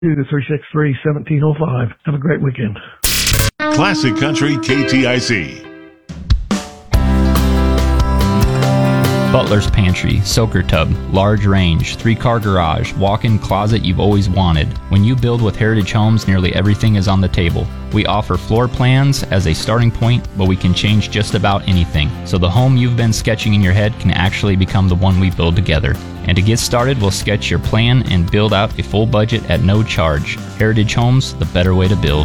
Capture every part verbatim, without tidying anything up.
three six three, one seven zero five. Have a great weekend. Classic Country K T I C. Butler's Pantry, soaker tub, large range, three-car garage, walk-in closet you've always wanted. When you build with Heritage Homes, nearly everything is on the table. We offer floor plans as a starting point, but we can change just about anything. So the home you've been sketching in your head can actually become the one we build together. And to get started, we'll sketch your plan and build out a full budget at no charge. Heritage Homes, the better way to build.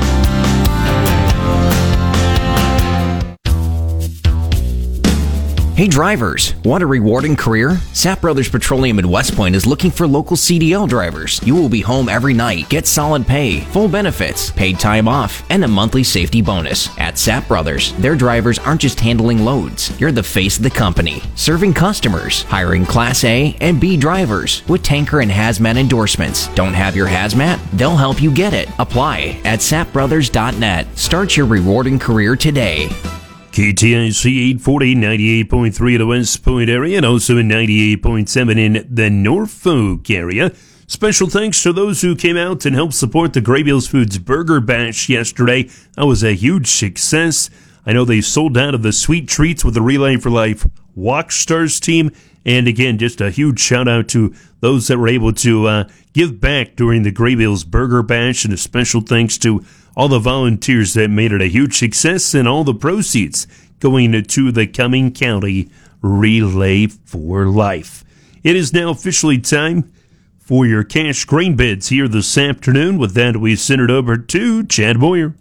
Hey drivers, want a rewarding career? Sapp Brothers Petroleum in West Point is looking for local C D L drivers. You will be home every night, get solid pay, full benefits, paid time off, and a monthly safety bonus. At Sapp Brothers, their drivers aren't just handling loads. You're the face of the company, serving customers, hiring Class A and B drivers with tanker and hazmat endorsements. Don't have your hazmat? They'll help you get it. Apply at sap brothers dot net. Start your rewarding career today. K T I C eight forty, ninety-eight point three in the West Point area and also in ninety-eight point seven in the Norfolk area. Special thanks to those who came out and helped support the Graybeals Foods Burger Bash yesterday. That was a huge success. I know they sold out of the sweet treats with the Relay for Life Walk Stars team. And again, just a huge shout out to those that were able to uh, give back during the Graybeals Burger Bash, and a special thanks to all the volunteers that made it a huge success, and all the proceeds going to the Cumming County Relay for Life. It is now officially time for your cash grain bids here this afternoon. With that, we send it over to Chad Boyer.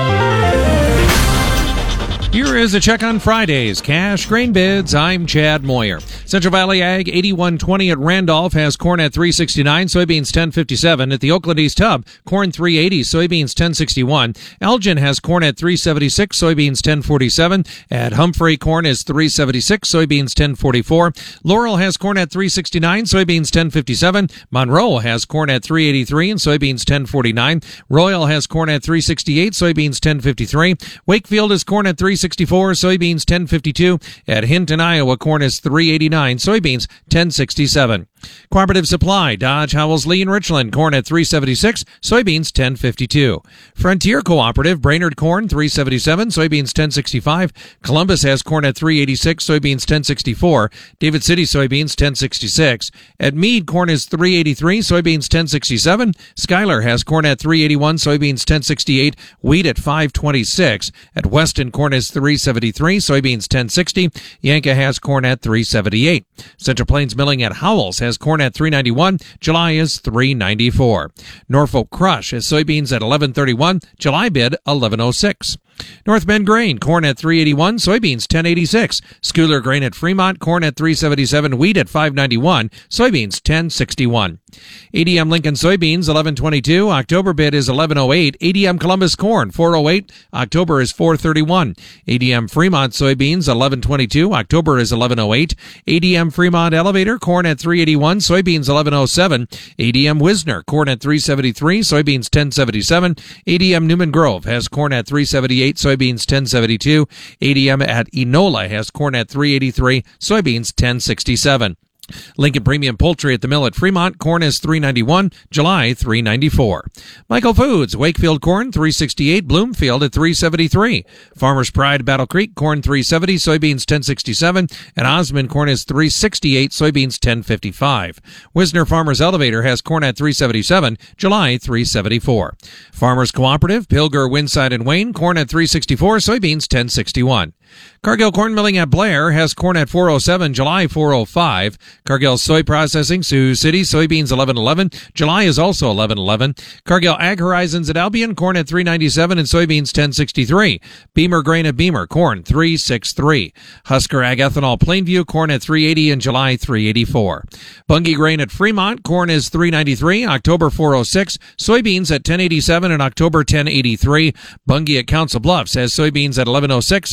Here is a check on Friday's cash grain bids. I'm Chad Moyer. Central Valley Ag eighty-one twenty at Randolph has corn at three sixty-nine, soybeans ten fifty-seven. At the Oakland East Hub, corn three eighty, soybeans ten sixty-one. Elgin has corn at three seventy-six, soybeans ten forty-seven. At Humphrey, corn is three seventy-six, soybeans ten forty-four. Laurel has corn at three sixty-nine, soybeans ten fifty-seven. Monroe has corn at three eighty-three and soybeans ten forty-nine. Royal has corn at three sixty-eight, soybeans ten fifty-three. Wakefield has corn at three sixty-four, soybeans ten fifty-two. At Hinton, Iowa, corn is three eighty-nine, soybeans ten sixty-seven. Cooperative Supply, Dodge, Howells, Lee, and Richland, corn at three seventy-six, soybeans ten fifty-two. Frontier Cooperative, Brainerd, corn three seventy-seven, soybeans ten sixty-five. Columbus has corn at three eighty-six, soybeans ten sixty-four. David City, soybeans ten sixty-six. At Meade, corn is three eighty-three, soybeans ten sixty-seven. Schuyler has corn at three eighty-one, soybeans ten sixty-eight. Wheat at five twenty-six. At Weston, corn is three seventy-three, soybeans ten sixty. Yanka has corn at three seventy-eight. Central Plains Milling at Howells has corn at three ninety-one. July is three ninety-four. Norfolk Crush has soybeans at eleven thirty-one. July bid eleven oh six. North Bend Grain, corn at three eighty-one, soybeans ten eighty-six. Schuyler Grain at Fremont, corn at three seventy-seven, wheat at five ninety-one, soybeans ten sixty-one. A D M Lincoln soybeans eleven twenty-two, October bid is eleven oh eight. A D M Columbus corn four oh eight, October is four thirty-one. A D M Fremont soybeans eleven twenty-two, October is eleven oh eight. A D M Fremont Elevator corn at three eighty-one, soybeans eleven oh seven. A D M Wisner corn at three seventy-three, soybeans ten seventy-seven. A D M Newman Grove has corn at three seventy-eight, soybeans ten seventy-two. A D M at Enola has corn at three eighty-three, soybeans ten sixty-seven. Lincoln Premium Poultry at the mill at Fremont, corn is three ninety-one, July three ninety-four. Michael Foods, Wakefield corn three sixty-eight, Bloomfield at three seventy-three. Farmers Pride, Battle Creek corn three seventy, soybeans ten sixty-seven, and Osmond corn is three sixty-eight, soybeans ten fifty-five. Wisner Farmers Elevator has corn at three seventy-seven, July three seventy-four. Farmers Cooperative, Pilger, Winside, and Wayne corn at three sixty-four, soybeans ten sixty-one. Cargill Corn Milling at Blair has corn at four oh seven, July four oh five. Cargill Soy Processing, Sioux City, soybeans eleven eleven. July is also eleven eleven. Cargill Ag Horizons at Albion, corn at three ninety-seven and soybeans ten sixty-three. Beamer Grain at Beamer, corn three sixty-three. Husker Ag Ethanol Plainview, corn at three eighty and July three eighty-four. Bunge Grain at Fremont, corn is three ninety-three, October four oh six. Soybeans at ten eighty-seven and October ten eighty-three. Bunge at Council Bluffs has soybeans at eleven oh six, October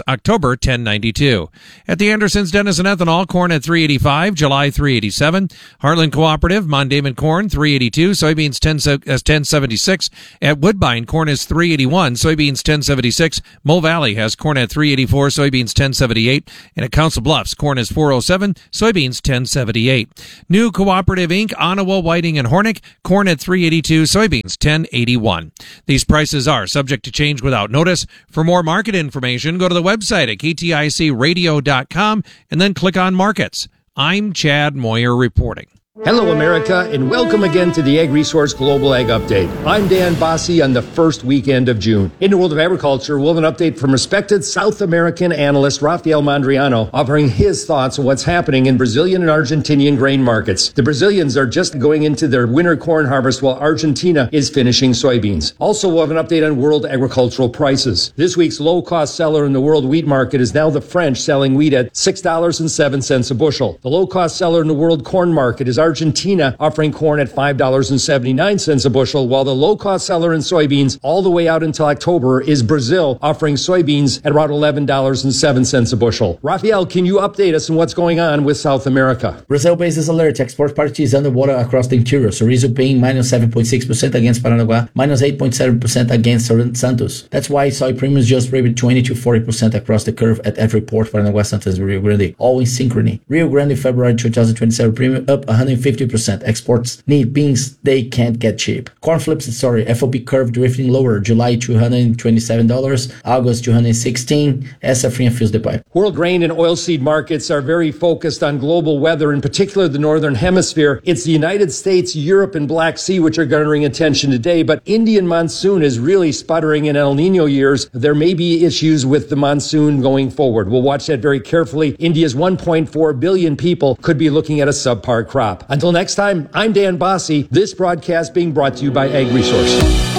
October, ten ninety-two. At the Andersons, Denison Ethanol, corn at three eighty-five, July three eighty-seven. Heartland Cooperative, Mondayman corn three eighty-two, soybeans ten seventy-six. At Woodbine, corn is three eighty-one, soybeans ten seventy-six. Mo Valley has corn at three eighty-four, soybeans ten seventy-eight. And at Council Bluffs, corn is four oh seven, soybeans ten seventy-eight. New Cooperative Incorporated, Onawa, Whiting, and Hornick, corn at three eighty-two, soybeans ten eighty-one. These prices are subject to change without notice. For more market information, go to the website at k t i c radio dot com and then click on Markets. I'm Chad Moyer reporting. Hello, America, and welcome again to the Ag Resource Global Ag Update. I'm Dan Bossi on the first weekend of June. In the world of agriculture, we'll have an update from respected South American analyst Rafael Mondriano, offering his thoughts on what's happening in Brazilian and Argentinian grain markets. The Brazilians are just going into their winter corn harvest, while Argentina is finishing soybeans. Also, we'll have an update on world agricultural prices. This week's low-cost seller in the world wheat market is now the French, selling wheat at six dollars and seven cents a bushel. The low-cost seller in the world corn market is Argentina, offering corn at five dollars and seventy-nine cents a bushel, while the low-cost seller in soybeans all the way out until October is Brazil, offering soybeans at around eleven dollars and seven cents a bushel. Rafael, can you update us on what's going on with South America? Brazil bases alert. Export parity is underwater across the interior. Sorriso paying minus seven point six percent against Paranaguá, minus eight point seven percent against Santos. That's why soy premiums just rated twenty to forty percent across the curve at every port, Paranaguá, Santos, Rio Grande, all in synchrony. Rio Grande February twenty twenty-seven premium up one hundred fifty percent. Exports need beans they can't get cheap. Corn flips the story. F O B curve drifting lower. July two hundred twenty-seven dollars, August two hundred sixteen dollars. As Safrinha fills the pipe. World grain and oilseed markets are very focused on global weather, in particular the northern hemisphere. It's the United States, Europe, and Black Sea which are garnering attention today, but Indian monsoon is really sputtering in El Nino years. There may be issues with the monsoon going forward. We'll watch that very carefully. India's one point four billion people could be looking at a subpar crop. Until next time, I'm Dan Bossi. This broadcast being brought to you by Ag Resource.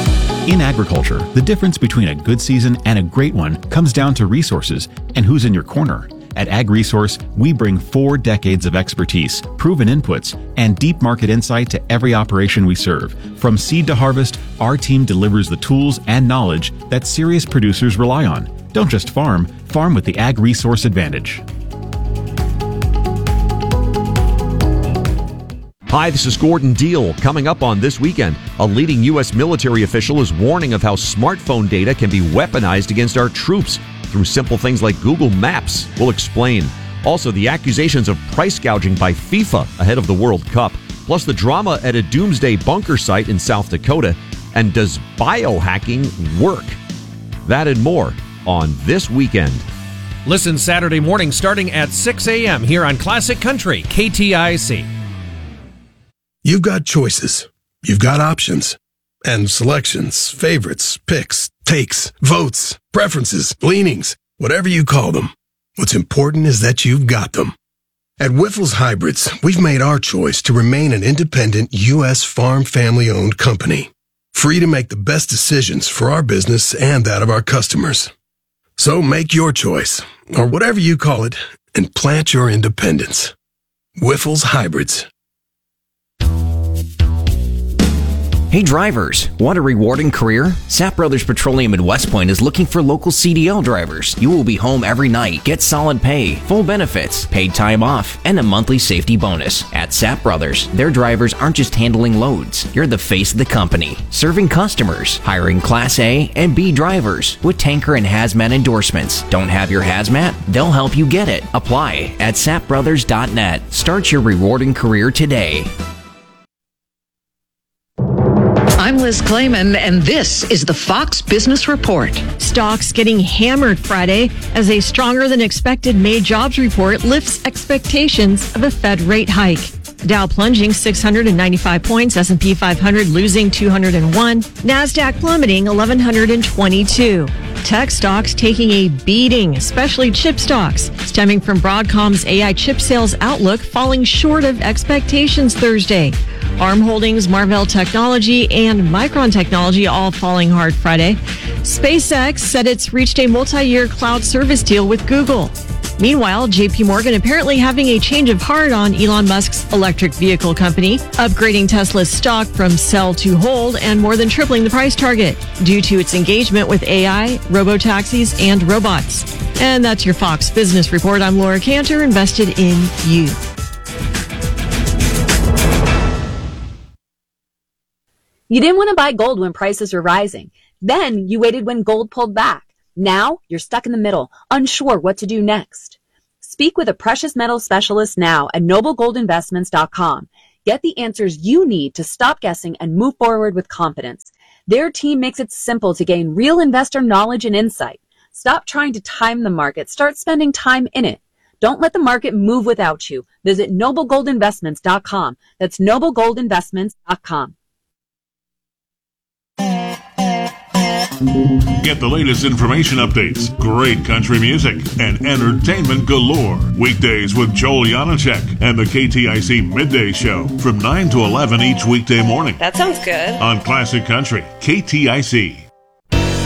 In agriculture, the difference between a good season and a great one comes down to resources and who's in your corner. At Ag Resource, we bring four decades of expertise, proven inputs, and deep market insight to every operation we serve. From seed to harvest, our team delivers the tools and knowledge that serious producers rely on. Don't just farm, farm with the Ag Resource advantage. Hi, this is Gordon Deal. Coming up on This Weekend, a leading U S military official is warning of how smartphone data can be weaponized against our troops through simple things like Google Maps. We'll explain. Also, the accusations of price gouging by FIFA ahead of the World Cup, plus the drama at a doomsday bunker site in South Dakota. And does biohacking work? That and more on This Weekend. Listen Saturday morning starting at six a.m. here on Classic Country, K T I C. You've got choices. You've got options. And selections, favorites, picks, takes, votes, preferences, leanings, whatever you call them. What's important is that you've got them. At Wyffels Hybrids, we've made our choice to remain an independent U S farm family-owned company, free to make the best decisions for our business and that of our customers. So make your choice, or whatever you call it, and plant your independence. Wyffels Hybrids. Hey drivers, want a rewarding career? Sapp Brothers Petroleum in West Point is looking for local C D L drivers. You will be home every night, get solid pay, full benefits, paid time off, and a monthly safety bonus. At Sapp Brothers, their drivers aren't just handling loads. You're the face of the company, serving customers, hiring Class A and B drivers with tanker and hazmat endorsements. Don't have your hazmat? They'll help you get it. Apply at sapp brothers dot net. Start your rewarding career today. I'm Liz Clayman, and this is the Fox Business Report. Stocks getting hammered Friday as a stronger than expected May jobs report lifts expectations of a Fed rate hike. Dow plunging six hundred ninety-five points, S and P five hundred losing two hundred one, NASDAQ plummeting eleven twenty-two. Tech stocks taking a beating, especially chip stocks, stemming from Broadcom's A I chip sales outlook falling short of expectations Thursday. ARM Holdings, Marvell Technology, and Micron Technology all falling hard Friday. SpaceX said it's reached a multi-year cloud service deal with Google. Meanwhile, J P Morgan apparently having a change of heart on Elon Musk's electric vehicle company, upgrading Tesla's stock from sell to hold and more than tripling the price target due to its engagement with A I, robotaxis, and robots. And that's your Fox Business Report. I'm Laura Cantor, invested in you. You didn't want to buy gold when prices were rising. Then you waited when gold pulled back. Now you're stuck in the middle, unsure what to do next. Speak with a precious metal specialist now at noble gold investments dot com. Get the answers you need to stop guessing and move forward with confidence. Their team makes it simple to gain real investor knowledge and insight. Stop trying to time the market. Start spending time in it. Don't let the market move without you. Visit noble gold investments dot com. That's noble gold investments dot com. Get the latest information updates, great country music, and entertainment galore. Weekdays with Joel Janacek and the K T I C Midday Show from nine to eleven each weekday morning. That sounds good. On Classic Country, K T I C.